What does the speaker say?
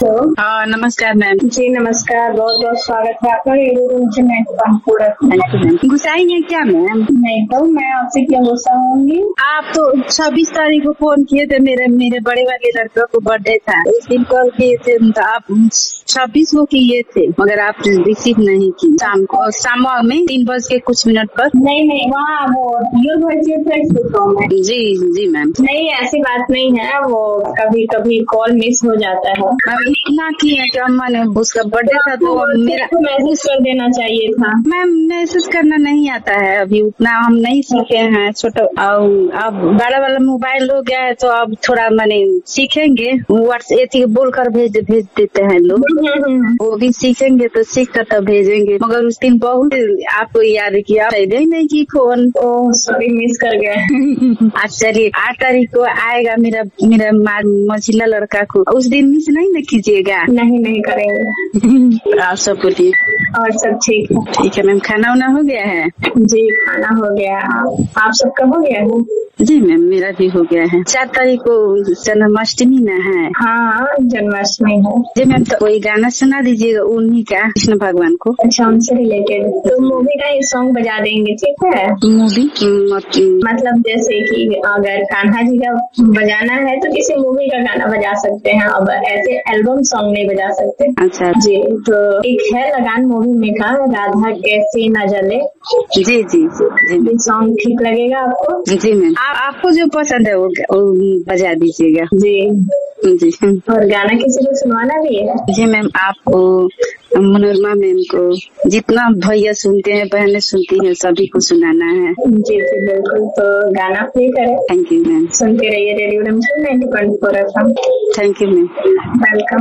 Hello. हाँ नमस्कार ma'am. जी नमस्कार, बहुत बहुत स्वागत है आपका रेडियो रूम से। मैं गुस्साई है क्या मैम? नहीं तो मैं आपसे क्या गुस्सा होंगी। आप तो 26 तारीख को फोन किए थे, मेरे बड़े वाले लड़के को बर्थडे था, उस दिन कॉल किए थे तो आप 26 को किए थे, मगर आप रिसीव नहीं की। शाम में 3 बज के कुछ पर। नहीं वहाँ वो जी मैम। नहीं, ऐसी बात नहीं है, वो कभी कभी कॉल मिस हो जाता है। मैम इतना किए कि मैंने उसका बर्थडे था तो मेरा मैसेज कर देना चाहिए था। मैम मैसेज करना नहीं आता है, अभी उतना हम नहीं सीखे हैं। छोटा अब बड़ा वाला मोबाइल हो गया है तो अब थोड़ा मैंने सीखेंगे। व्हाट्सएप बोलकर भेज देते हैं लोग, वो भी सीखेंगे तो सीख कर तब भेजेंगे। मगर उस दिन बहुत आपको याद किया, नहीं की फोन। सॉरी, मिस कर गया। आज चलिए 8 तारीख को आएगा मेरा मझिला लड़का को, उस दिन मिस नहीं न कीजिएगा। नहीं करेंगे। आप सब बोलिए। और सब ठीक है? ठीक है मैम। खाना वाना हो गया है? जी खाना हो गया। आप सबका हो गया है? जी मैम मेरा भी हो गया है। 4 तारीख को जन्माष्टमी न है? हाँ जन्माष्टमी है। जी मैम तो कोई गाना सुना दीजिएगा उन्हीं का, कृष्ण भगवान को। अच्छा, उनसे रिलेटेड तो मूवी का ही सॉन्ग बजा देंगे, ठीक है? मूवी मतलब जैसे कि अगर कान्हा जी का बजाना है तो किसी मूवी का गाना बजा सकते हैं, अब ऐसे एल्बम सॉन्ग नहीं बजा सकते। अच्छा जी, तो एक है लगान मूवी में का राधा कैसी न जले। जी सॉन्ग ठीक लगेगा आपको? जी मैम आपको जो पसंद है वो बजा दीजिएगा। जी और गाना किसी को सुनवाना भी है? जी मैम आपको, मनोरमा मैम को, जितना भैया सुनते हैं बहनें सुनती हैं सभी को सुनाना है। जी बिल्कुल, तो गाना प्ले करें। Thank you ma'am. सुनते रहिए radio Ramzan 90.4 FM। Thank you ma'am. Welcome.